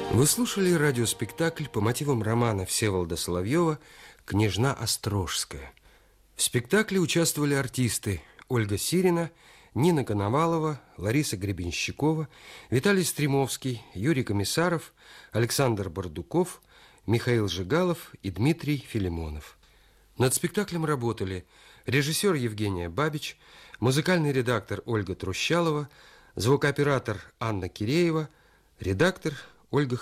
Вы слушали радиоспектакль по мотивам романа Всеволода Соловьева «Княжна Острожская». В спектакле участвовали артисты Ольга Сирина, Нина Коновалова, Лариса Гребенщикова, Виталий Стремовский, Юрий Комиссаров, Александр Бардуков, Михаил Жигалов и Дмитрий Филимонов. Над спектаклем работали режиссер Евгения Бабич, музыкальный редактор Ольга Трущалова, звукооператор Анна Киреева, редактор Ольга